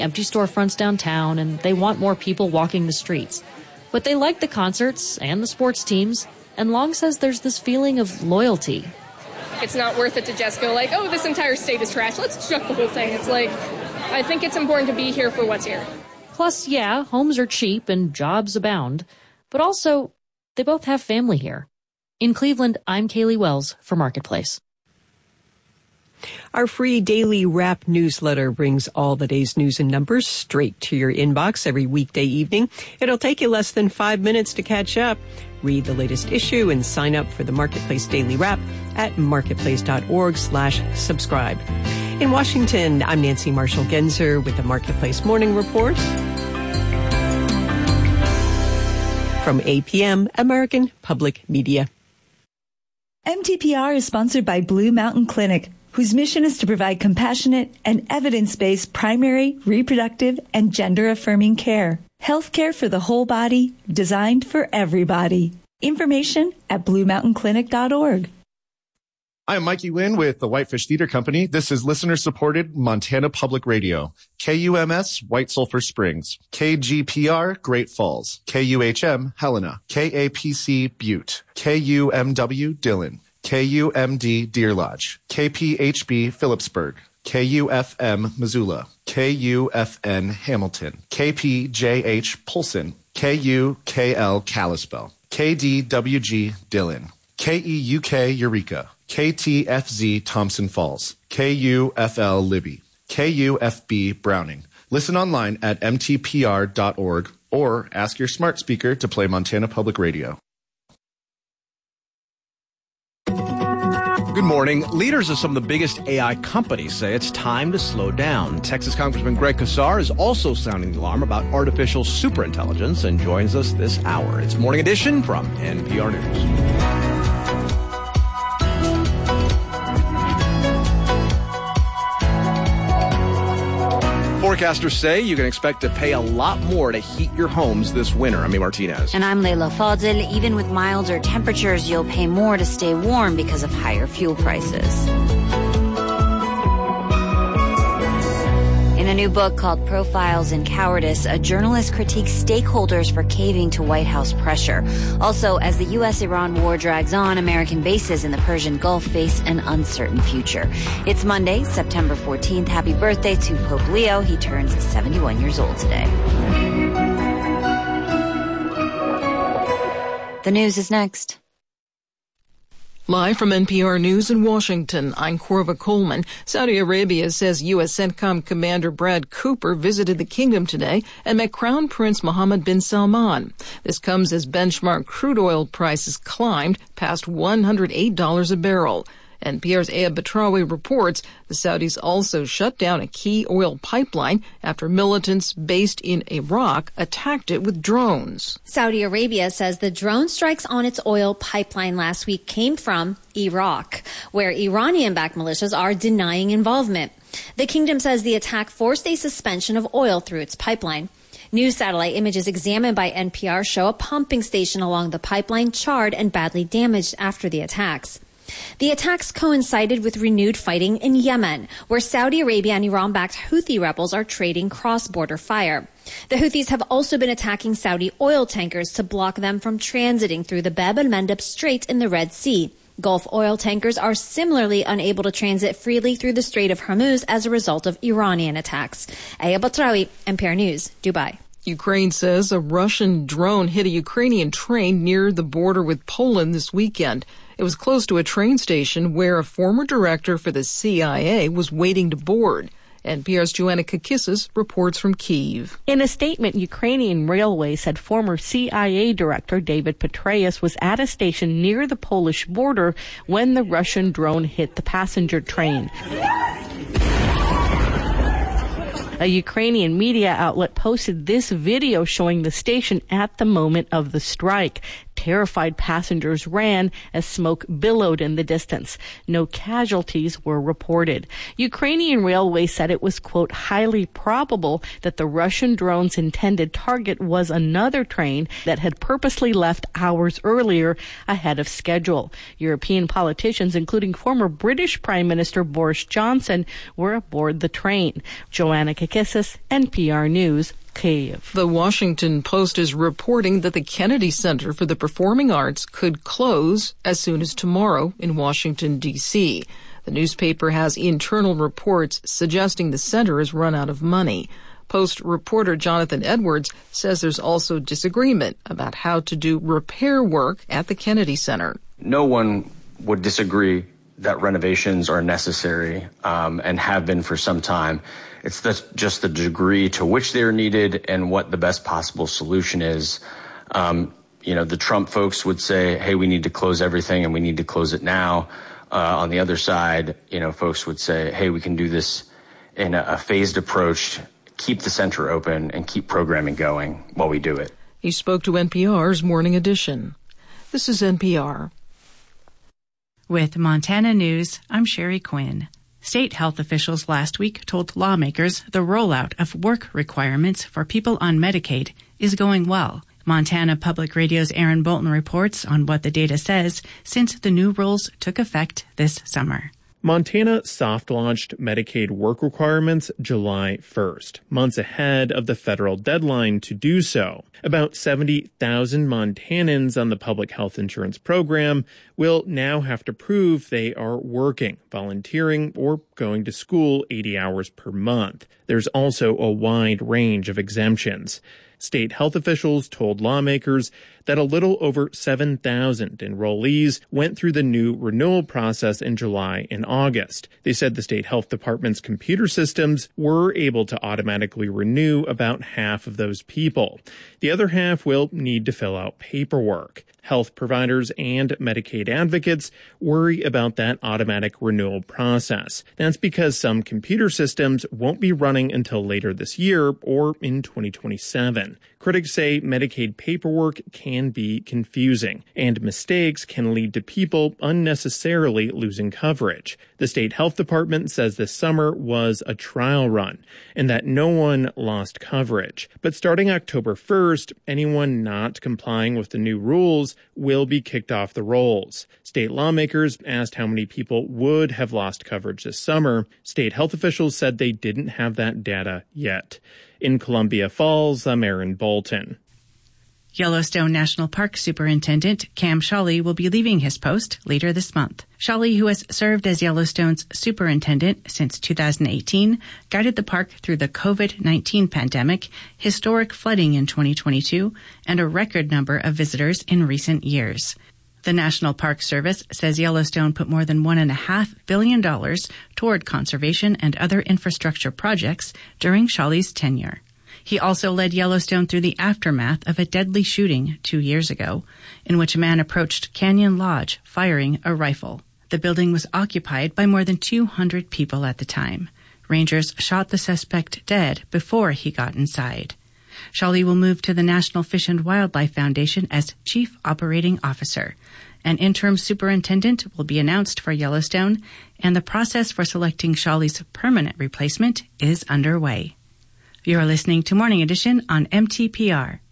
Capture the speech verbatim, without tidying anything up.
empty storefronts downtown, and they want more people walking the streets. But they like the concerts and the sports teams, and Long says there's this feeling of loyalty. It's not worth it to just go like, oh, this entire state is trash. Let's chuck the whole thing. It's like, I think it's important to be here for what's here. Plus, yeah, homes are cheap and jobs abound. But also, they both have family here. In Cleveland, I'm Kaylee Wells for Marketplace. Our free daily wrap newsletter brings all the day's news and numbers straight to your inbox every weekday evening. It'll take you less than five minutes to catch up. Read the latest issue and sign up for the Marketplace Daily Wrap at marketplace.org slash subscribe. In Washington, I'm Nancy Marshall-Genzer with the Marketplace Morning Report. From A P M, American Public Media. M T P R is sponsored by Blue Mountain Clinic, whose mission is to provide compassionate and evidence-based primary, reproductive, and gender-affirming care. Healthcare for the whole body, designed for everybody. Information at blue mountain clinic dot org. I'm Mikey Wynn with the Whitefish Theater Company. This is listener-supported Montana Public Radio. K U M S, White Sulphur Springs. K G P R, Great Falls. K U H M, Helena. K A P C, Butte. K U M W, Dillon. K U M D, Deer Lodge. K P H B, Phillipsburg. K U F M, Missoula. K U F N, Hamilton. K P J H, Polson. K U K L, Kalispell. K D W G, Dillon. K E U K, Eureka. K T F Z, Thompson Falls. K U F L, Libby. K U F B, Browning. Listen online at m t p r dot org or ask your smart speaker to play Montana Public Radio. Good morning. Leaders of some of the biggest A I companies say it's time to slow down. Texas Congressman Greg Casar is also sounding the alarm about artificial superintelligence and joins us this hour. It's Morning Edition from N P R News. Forecasters say you can expect to pay a lot more to heat your homes this winter. I'm Amy Martinez. And I'm Leila Fadil. Even with milder temperatures, you'll pay more to stay warm because of higher fuel prices. In a new book called Profiles in Cowardice, a journalist critiques stakeholders for caving to White House pressure. Also, as the U S Iran war drags on, American bases in the Persian Gulf face an uncertain future. It's Monday, September fourteenth. Happy birthday to Pope Leo. He turns seventy-one years old today. The news is next. Live from N P R News in Washington, I'm Corva Coleman. Saudi Arabia says U S CENTCOM Commander Brad Cooper visited the kingdom today and met Crown Prince Mohammed bin Salman. This comes as benchmark crude oil prices climbed past one hundred eight dollars a barrel. N P R's Aya Batrawi reports the Saudis also shut down a key oil pipeline after militants based in Iraq attacked it with drones. Saudi Arabia says the drone strikes on its oil pipeline last week came from Iraq, where Iranian-backed militias are denying involvement. The kingdom says the attack forced a suspension of oil through its pipeline. New satellite images examined by N P R show a pumping station along the pipeline charred and badly damaged after the attacks. The attacks coincided with renewed fighting in Yemen, where Saudi Arabia and Iran-backed Houthi rebels are trading cross-border fire. The Houthis have also been attacking Saudi oil tankers to block them from transiting through the Bab el-Mandeb Strait in the Red Sea. Gulf oil tankers are similarly unable to transit freely through the Strait of Hormuz as a result of Iranian attacks. Aya Batrawi, N P R News, Dubai. Ukraine says a Russian drone hit a Ukrainian train near the border with Poland this weekend. It was close to a train station where a former director for the C I A was waiting to board. N P R's Joanna Kakissis reports from Kyiv. In a statement, Ukrainian Railways said former C I A director David Petraeus was at a station near the Polish border when the Russian drone hit the passenger train. A Ukrainian media outlet posted this video showing the station at the moment of the strike. Terrified passengers ran as smoke billowed in the distance. No casualties were reported. Ukrainian Railways said it was, quote, highly probable that the Russian drone's intended target was another train that had purposely left hours earlier ahead of schedule. European politicians, including former British Prime Minister Boris Johnson, were aboard the train. Joanna Kakissis, N P R News, Kyiv. The Washington Post is reporting that the Kennedy Center for the Performing Arts could close as soon as tomorrow in Washington, D C The newspaper has internal reports suggesting the center has run out of money. Post reporter Jonathan Edwards says there's also disagreement about how to do repair work at the Kennedy Center. No one would disagree that renovations are necessary um, and have been for some time. It's the, just the degree to which they're needed and what the best possible solution is. Um, you know, the Trump folks would say, hey, we need to close everything and we need to close it now. Uh, on the other side, you know, folks would say, hey, we can do this in a, a phased approach, keep the center open and keep programming going while we do it. He spoke to N P R's Morning Edition. This is N P R. With Montana News, I'm Sherry Quinn. State health officials last week told lawmakers the rollout of work requirements for people on Medicaid is going well. Montana Public Radio's Aaron Bolton reports on what the data says since the new rules took effect this summer. Montana soft-launched Medicaid work requirements July first, months ahead of the federal deadline to do so. About seventy thousand Montanans on the public health insurance program will now have to prove they are working, volunteering, or going to school eighty hours per month. There's also a wide range of exemptions. State health officials told lawmakers that a little over seven thousand enrollees went through the new renewal process in July and August. They said the state health department's computer systems were able to automatically renew about half of those people. The other half will need to fill out paperwork. Health providers and Medicaid advocates worry about that automatic renewal process. That's because some computer systems won't be running until later this year or in twenty twenty-seven. Critics say Medicaid paperwork can be confusing, and mistakes can lead to people unnecessarily losing coverage. The state health department says this summer was a trial run and that no one lost coverage. But starting October first, anyone not complying with the new rules will be kicked off the rolls. State lawmakers asked how many people would have lost coverage this summer. State health officials said they didn't have that data yet. In Columbia Falls, I'm Aaron Bolton. Yellowstone National Park Superintendent Cam Shawley will be leaving his post later this month. Shawley, who has served as Yellowstone's superintendent since two thousand eighteen, guided the park through the covid nineteen pandemic, historic flooding in twenty twenty-two, and a record number of visitors in recent years. The National Park Service says Yellowstone put more than one point five billion dollars toward conservation and other infrastructure projects during Shawley's tenure. He also led Yellowstone through the aftermath of a deadly shooting two years ago, in which a man approached Canyon Lodge firing a rifle. The building was occupied by more than two hundred people at the time. Rangers shot the suspect dead before he got inside. Shawley will move to the National Fish and Wildlife Foundation as Chief Operating Officer. An interim superintendent will be announced for Yellowstone, and the process for selecting Shawley's permanent replacement is underway. You're listening to Morning Edition on M T P R.